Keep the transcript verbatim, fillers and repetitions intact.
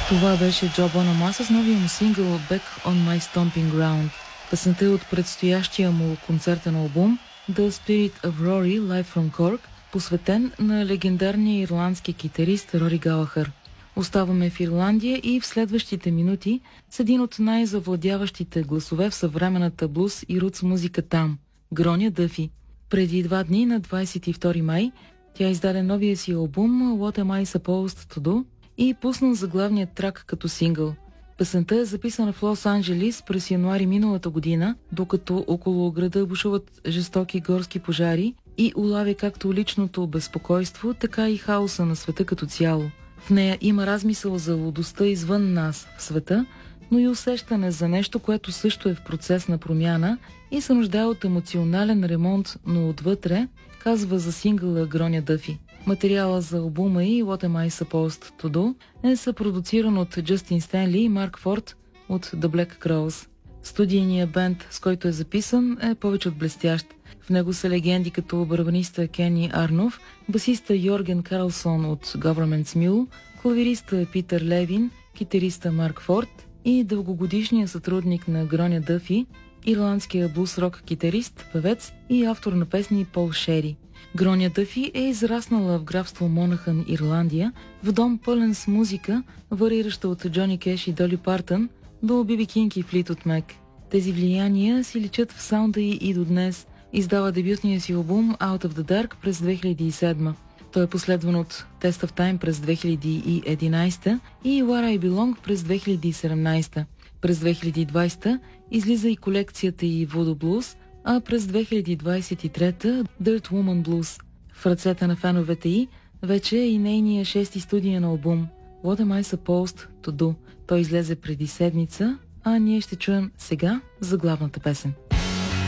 Това беше Джо Бонама с новия му сингъл Back on My Stomping Ground. Песента е от предстоящия му концертен албум The Spirit of Rory Live from Cork, посветен на легендарния ирландски китарист Рори Галахър. Оставаме в Ирландия и в следващите минути с един от най-завладяващите гласове в съвременната блуз и рутс музика там – Гроня Дъфи. Преди два дни, на двадесет и втори май, тя издаде новия си албум What Am I Supposed to Do и пусна заглавният трак като сингъл. Песента е записана в Лос-Анджелис през януари миналата година, докато около града бушуват жестоки горски пожари и улавя както личното безпокойство, така и хаоса на света като цяло. В нея има размисъл за лудостта извън нас в света, но и усещане за нещо, което също е в процес на промяна и се нуждае от емоционален ремонт, но отвътре, казва за сингъла Гроня Дъфи. Материала за албума и What Am I Supposed to Do е съпродуциран от Джастин Стенли и Марк Форд от The Black Crowes. Студийният бенд, с който е записан, е повече от блестящ. В него са легенди като барабаниста Кени Арнов, басиста Йорген Карлсон от Government's Mule, клавириста Питър Левин, китариста Марк Форд и дългогодишният сътрудник на Гроня Дъфи, ирландския блуз-рок китарист, певец и автор на песни Пол Шери. Гроня Дъфи е израснала в графство Монахън, Ирландия, в дом пълен с музика, варираща от Джони Кеш и Доли Партън до Би Би Кинг и Флитвуд Мек. Тези влияния си личат в саунда й и до днес. Издава дебютния си албум Out of the Dark през две хиляди и седма. Той е последван от Test of Time през две хиляди и единадесета и Where I Belong през две хиляди и седемнадесета. През две хиляди и двадесета излиза и колекцията й Voodoo Blues, а през две хиляди двадесет и трета Dirt Woman Blues. В ръцете на феновете й вече е и нейния шести студиен албум What Am I Supposed to Do. Той излезе преди седмица, а ние ще чуем сега заглавната песен.